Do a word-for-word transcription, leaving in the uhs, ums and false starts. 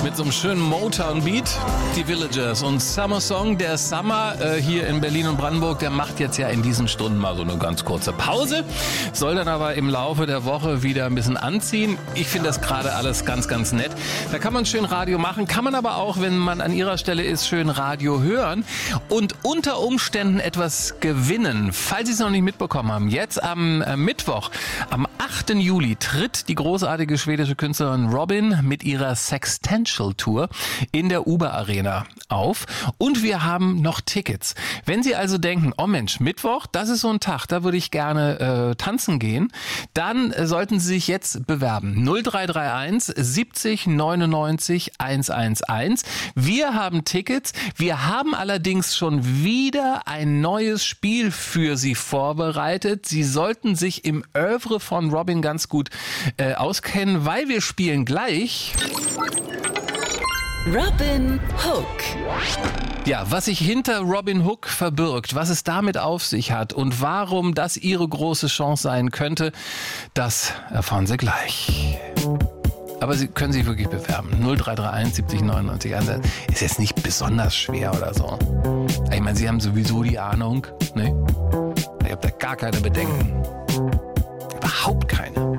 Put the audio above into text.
mit so einem schönen Motown-Beat, die Villagers. Und Summer Song, der Summer äh, hier in Berlin und Brandenburg, der macht jetzt ja in diesen Stunden mal so eine ganz kurze Pause, soll dann aber im Laufe der Woche wieder ein bisschen anziehen. Ich finde das gerade alles ganz, ganz nett. Da kann man schön Radio machen, kann man aber auch, wenn man an ihrer Stelle ist, schön Radio hören und unter Umständen etwas gewinnen. Falls Sie es noch nicht mitbekommen haben, jetzt am äh, Mittwoch, am achten Juli, tritt die großartige schwedische Künstlerin Robyn mit ihrer Sextential Tour in der Uber Arena auf. Und wir haben noch Tickets. Wenn Sie also denken, oh Mensch, Mittwoch, das ist so ein Tag, da würde ich gerne äh, tanzen gehen, dann äh, sollten Sie sich jetzt bewerben. null drei drei eins siebzig neunundneunzig hundertelf. Wir haben Tickets. Wir haben allerdings schon wieder ein neues Spiel für Sie vorbereitet. Sie sollten sich im Oeuvre von Robyn ganz gut äh, auskennen, weil wir spielen gleich Robin Hook. Ja, was sich hinter Robin Hook verbirgt, was es damit auf sich hat und warum das Ihre große Chance sein könnte, das erfahren Sie gleich. Aber Sie können sich wirklich bewerben. null drei drei eins siebzig neunundneunzig. Ist jetzt nicht besonders schwer oder so. Ich meine, Sie haben sowieso die Ahnung. Ne? Ich habe da gar keine Bedenken. Überhaupt keine.